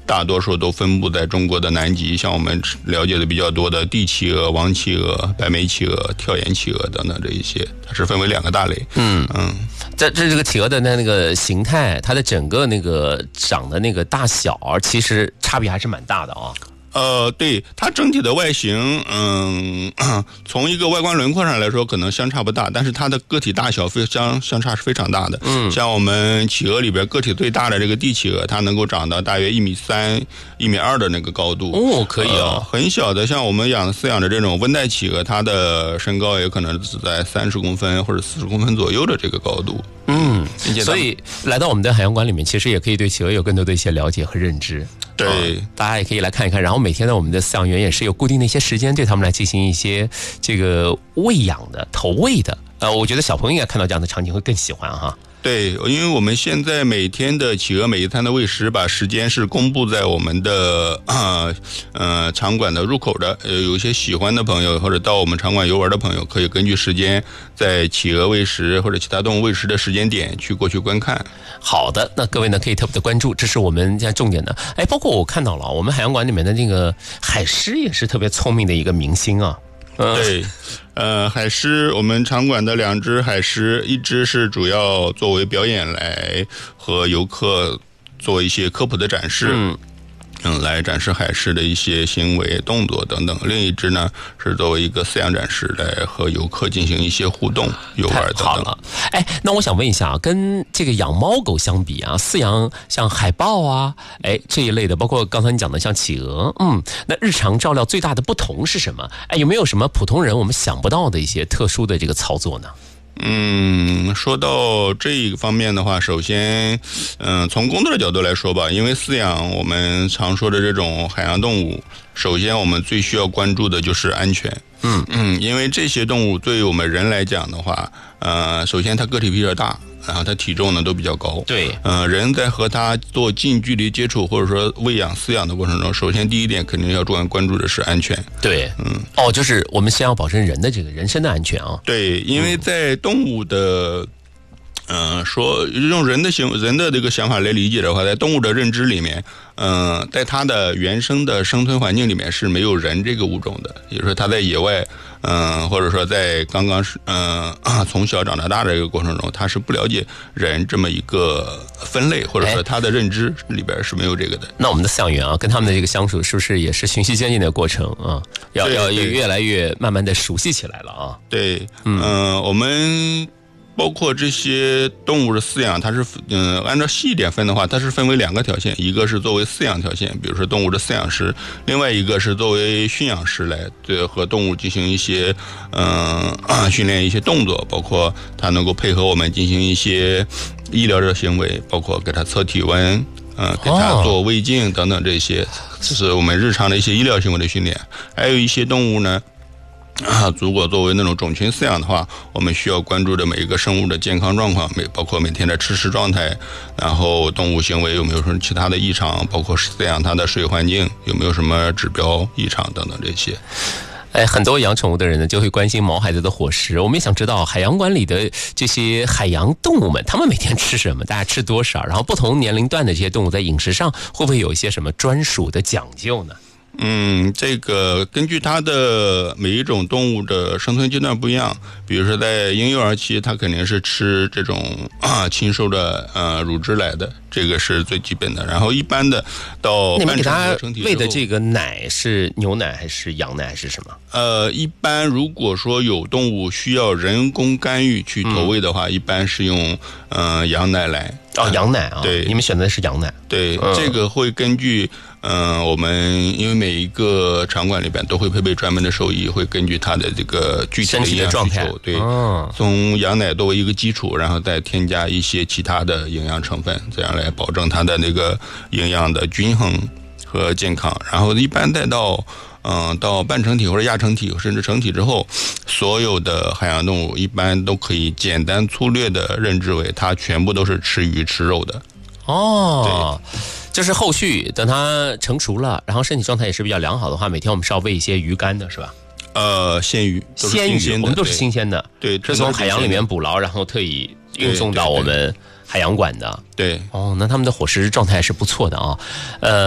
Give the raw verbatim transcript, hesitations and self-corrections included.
大多数都分布在中国的南极，像我们了解的比较多的地企鹅、王企鹅、白眉企鹅、跳岩企鹅等等这一些，它是分为两个大类。嗯嗯， 在这这个企鹅的那个形态，它的整个那个长的那个大小，其实差别还是蛮大的啊。 呃，对，它整体的外形，嗯，从一个外观轮廓上来说，可能相差不大，但是它的个体大小非相相差是非常大的。嗯，像我们企鹅里边个体最大的这个地企鹅，它能够长到大约一米三、一米二的那个高度。 哦，可以啊、 呃。很小的，像我们养饲养的这种温带企鹅，它的身高也可能只在三十公分或者四十公分左右的这个高度。 嗯，所以来到我们的海洋馆里面，其实也可以对企鹅有更多的一些了解和认知。 对、 哦，大家也可以来看一看。然后每天呢，我们的饲养员也是有固定的一些时间，对他们来进行一些这个喂养的、投喂的。呃，我觉得小朋友应该看到这样的场景会更喜欢哈。 对，因为我们现在每天的企鹅每一餐的喂食，把时间是公布在我们的呃呃场馆的入口的。呃，有一些喜欢的朋友或者到我们场馆游玩的朋友，可以根据时间在企鹅喂食或者其他动物喂食的时间点去过去观看。 好的，那各位呢可以特别的关注，这是我们现在重点的。哎，包括我看到了我们海洋馆里面的那个海狮也是特别聪明的一个明星啊。 对，呃，海狮，我们场馆的两只海狮，一只是主要作为表演来和游客做一些科普的展示。嗯。嗯，来展示海狮的一些行为、动作等等。另一只呢，是作为一个饲养展示，来和游客进行一些互动、游玩等等。 好了，哎，那我想问一下啊，跟这个养猫狗相比啊，饲养像海豹啊，哎这一类的，包括刚才你讲的像企鹅，嗯，那日常照料最大的不同是什么？哎，有没有什么普通人我们想不到的一些特殊的这个操作呢？ 嗯，说到这一方面的话，首先，嗯、呃，从工作的角度来说吧，因为饲养我们常说的这种海洋动物，首先我们最需要关注的就是安全。嗯嗯，因为这些动物对于我们人来讲的话，呃，首先它个体比较大，然后它体重呢都比较高。 对， 呃，人在和它做近距离接触或者说喂养饲养的过程中，首先第一点肯定要重要关注的是安全。 对，嗯，哦，就是我们先要保证人的这个人身的安全啊。 对，因为在动物的。嗯、呃，说用人的行人的这个想法来理解的话，在动物的认知里面，嗯、呃，在它的原生的生存环境里面是没有人这个物种的，也就是说它在野外，嗯、呃，或者说在刚刚是嗯、呃、从小长到大的这个过程中，它是不了解人这么一个分类，或者说它的认知里边是没有这个的。 那我们的饲养员啊，跟他们的这个相处是不是也是循序渐进的过程啊？要要越来越慢慢的熟悉起来了啊？ 对，嗯、呃，我们。包括这些动物的饲养，它是嗯、呃，按照细一点分的话，它是分为两个条线，一个是作为饲养条线，比如说动物的饲养师，另外一个是作为驯养师来对和动物进行一些嗯、呃、训练一些动作，包括它能够配合我们进行一些医疗的行为，包括给它测体温。嗯，给它做胃镜等等这些，这是我们日常的一些医疗行为的训练。还有一些动物呢。啊，如果作为那种种群饲养的话，我们需要关注的每一个生物的健康状况，每包括每天的吃食状态，然后动物行为有没有什么其他的异常，包括饲养它的水环境有没有什么指标异常等等这些。 哎，很多养宠物的人呢，就会关心毛孩子的伙食。我们也想知道海洋馆里的这些海洋动物们，他们每天吃什么，大家吃多少，然后不同年龄段的这些动物在饮食上会不会有一些什么专属的讲究呢？ 嗯，这个根据它的每一种动物的生存阶段不一样，比如说在婴幼儿期，它肯定是吃这种啊禽兽的呃乳汁来的，这个是最基本的。然后一般的到半成体合成体之后， 喂的这个奶是牛奶还是羊奶还是什么？ 呃，一般如果说有动物需要人工干预去投喂的话，嗯、一般是用呃羊奶来。 哦，羊奶啊， 对， 你们选择的是羊奶。 对，嗯、这个会根据。嗯，我们因为每一个场馆里边都会配备专门的兽医，会根据它的这个具体的营养需求，对，哦、从羊奶作为一个基础，然后再添加一些其他的营养成分，这样来保证它的那个营养的均衡和健康。然后一般再到嗯到半成体或者亚成体甚至成体之后，所有的海洋动物一般都可以简单粗略的认知为它全部都是吃鱼吃肉的。 哦，对。就是后续等它成熟了，然后身体状态也是比较良好的话，每天我们是要喂一些鱼干的，是吧？ 呃，鲜鱼， 鲜鱼，我们都是新鲜的， 对， 是从海洋里面捕捞，然后特意运送到我们海洋馆的。 对， 哦，那他们的伙食状态是不错的啊，呃。